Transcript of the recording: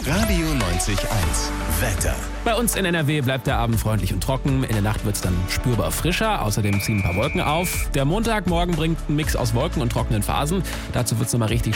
Radio 90.1 Wetter. Bei uns in NRW bleibt der Abend freundlich und trocken. In der Nacht wird es dann spürbar frischer. Außerdem ziehen ein paar Wolken auf. Der Montagmorgen bringt einen Mix aus Wolken und trockenen Phasen. Dazu wird es nochmal richtig